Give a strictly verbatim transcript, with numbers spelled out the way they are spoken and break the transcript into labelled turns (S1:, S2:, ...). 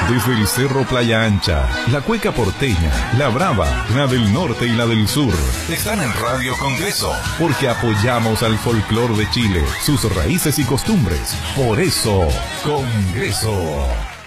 S1: Desde el Cerro Playa Ancha, la Cueca Porteña, la Brava, la del Norte y la del Sur, están en Radio Congreso, porque apoyamos al folclor de Chile, sus raíces y costumbres. Por eso, Congreso.